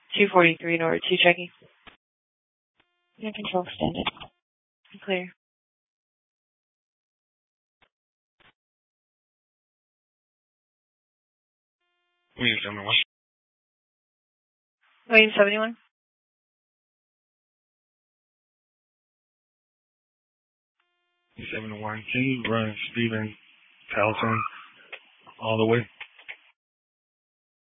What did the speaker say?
243 North 2 checking. Yeah, control extended. Clear. William 71. William 71. Can you run Stephen Pelton all the way?